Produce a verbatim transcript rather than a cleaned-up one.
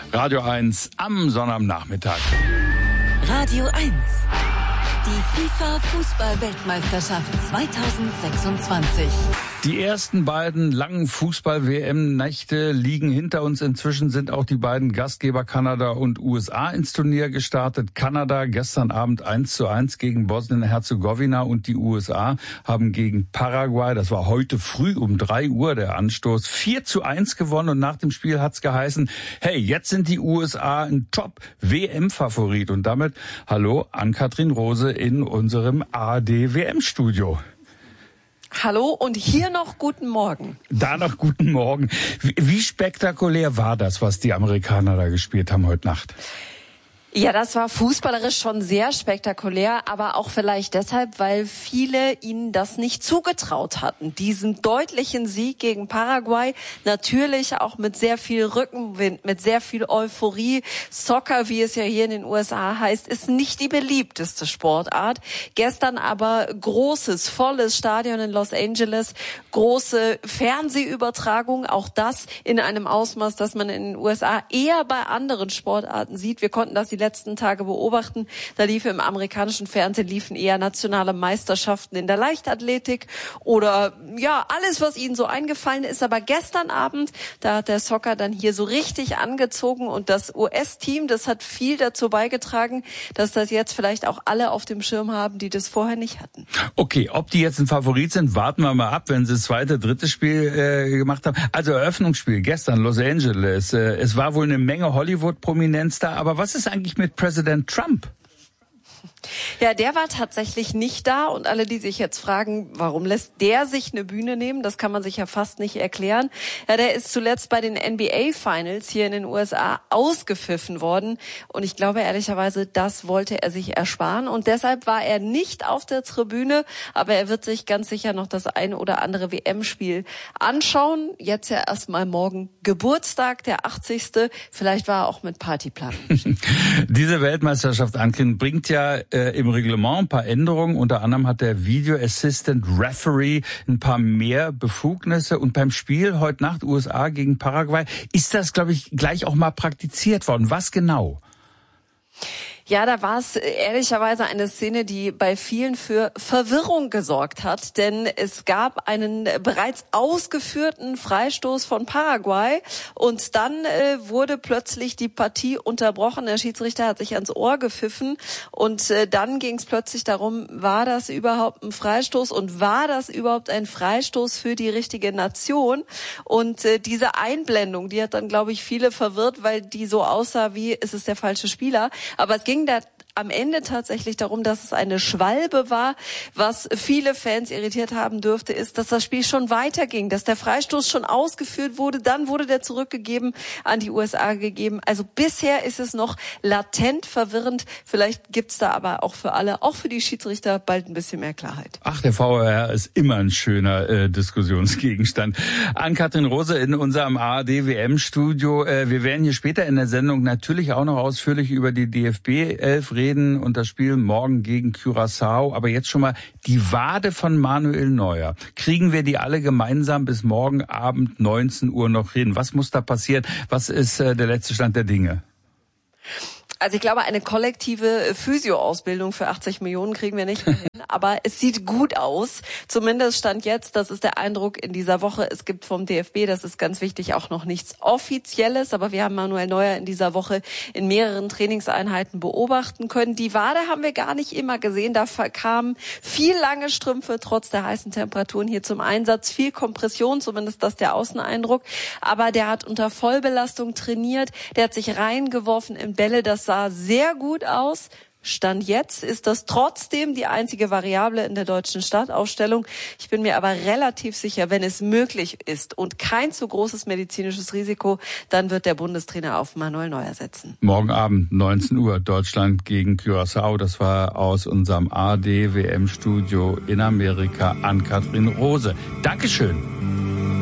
Radio eins am Sonnabendnachmittag. Radio eins. Die FIFA-Fußball-Weltmeisterschaft zweitausendsechsundzwanzig. Die ersten beiden langen Fußball-W M-Nächte liegen hinter uns. Inzwischen sind auch die beiden Gastgeber Kanada und U S A ins Turnier gestartet. Kanada gestern Abend eins zu eins gegen Bosnien-Herzegowina und die U S A haben gegen Paraguay, das war heute früh um drei Uhr der Anstoß, vier zu eins gewonnen. Und nach dem Spiel hat's geheißen, hey, jetzt sind die U S A ein Top-W M-Favorit. Und damit hallo Ann-Kathrin Rose in unserem A R D-W M-Studio. Hallo und hier noch guten Morgen. Da noch guten Morgen. Wie, wie spektakulär war das, was die Amerikaner da gespielt haben heute Nacht? Ja, das war fußballerisch schon sehr spektakulär, aber auch vielleicht deshalb, weil viele ihnen das nicht zugetraut hatten. Diesen deutlichen Sieg gegen Paraguay, natürlich auch mit sehr viel Rückenwind, mit sehr viel Euphorie. Soccer, wie es ja hier in den U S A heißt, ist nicht die beliebteste Sportart. Gestern aber großes, volles Stadion in Los Angeles, große Fernsehübertragung, auch das in einem Ausmaß, das man in den U S A eher bei anderen Sportarten sieht. Wir konnten das die letzten Tage beobachten. Da liefen im amerikanischen Fernsehen liefen eher nationale Meisterschaften in der Leichtathletik oder ja, alles, was ihnen so eingefallen ist. Aber gestern Abend, da hat der Soccer dann hier so richtig angezogen und das U S-Team, das hat viel dazu beigetragen, dass das jetzt vielleicht auch alle auf dem Schirm haben, die das vorher nicht hatten. Okay, ob die jetzt ein Favorit sind, warten wir mal ab, wenn sie das zweite, dritte Spiel äh, gemacht haben. Also Eröffnungsspiel gestern, Los Angeles. Äh, es war wohl eine Menge Hollywood-Prominenz da, aber was ist eigentlich mit Präsident Trump? Ja, der war tatsächlich nicht da und alle, die sich jetzt fragen, warum lässt der sich eine Bühne nehmen, das kann man sich ja fast nicht erklären. Ja, der ist zuletzt bei den N B A-Finals hier in den U S A ausgepfiffen worden und ich glaube ehrlicherweise, das wollte er sich ersparen und deshalb war er nicht auf der Tribüne, aber er wird sich ganz sicher noch das ein oder andere W M-Spiel anschauen. Jetzt ja erstmal morgen Geburtstag, der achtzigste Vielleicht war er auch mit Partyplan. Diese Weltmeisterschaft, Ankin, bringt ja äh, im Reglement ein paar Änderungen. Unter anderem hat der Video Assistant Referee ein paar mehr Befugnisse. Und beim Spiel heute Nacht U S A gegen Paraguay ist das, glaube ich, gleich auch mal praktiziert worden. Was genau? Ja, da war es ehrlicherweise eine Szene, die bei vielen für Verwirrung gesorgt hat, denn es gab einen bereits ausgeführten Freistoß von Paraguay und dann äh, wurde plötzlich die Partie unterbrochen. Der Schiedsrichter hat sich ans Ohr gepfiffen und äh, dann ging es plötzlich darum, war das überhaupt ein Freistoß und war das überhaupt ein Freistoß für die richtige Nation? Und äh, diese Einblendung, die hat dann, glaube ich, viele verwirrt, weil die so aussah wie, es ist der falsche Spieler. Aber es ging da am Ende tatsächlich darum, dass es eine Schwalbe war. Was viele Fans irritiert haben dürfte, ist, dass das Spiel schon weiterging, dass der Freistoß schon ausgeführt wurde, dann wurde der zurückgegeben, an die U S A gegeben. Also bisher ist es noch latent verwirrend. Vielleicht gibt's da aber auch für alle, auch für die Schiedsrichter, bald ein bisschen mehr Klarheit. Ach, der V A R ist immer ein schöner äh, Diskussionsgegenstand. Ann-Kathrin Rose in unserem A R D-W M-Studio. Äh, wir werden hier später in der Sendung natürlich auch noch ausführlich über die D F B elf reden und das Spiel morgen gegen Curaçao. Aber jetzt schon mal die Wade von Manuel Neuer. Kriegen wir die alle gemeinsam bis morgen Abend neunzehn Uhr noch hin? Was muss da passieren? Was ist äh, der letzte Stand der Dinge? Also ich glaube, eine kollektive Physio-Ausbildung für achtzig Millionen kriegen wir nicht mehr hin. Aber es sieht gut aus. Zumindest stand jetzt, das ist der Eindruck in dieser Woche. Es gibt vom D F B, das ist ganz wichtig, auch noch nichts Offizielles. Aber wir haben Manuel Neuer in dieser Woche in mehreren Trainingseinheiten beobachten können. Die Wade haben wir gar nicht immer gesehen. Da kamen viel lange Strümpfe trotz der heißen Temperaturen hier zum Einsatz. Viel Kompression, zumindest das der Außeneindruck. Aber der hat unter Vollbelastung trainiert. Der hat sich reingeworfen in Bälle. Das sah sehr gut aus. Stand jetzt ist das trotzdem die einzige Variable in der deutschen Startaufstellung. Ich bin mir aber relativ sicher, wenn es möglich ist und kein zu großes medizinisches Risiko, dann wird der Bundestrainer auf Manuel Neuer setzen. Morgen Abend neunzehn Uhr Deutschland gegen Curaçao. Das war aus unserem A R D-W M-Studio in Amerika Ann-Kathrin Rose. Dankeschön.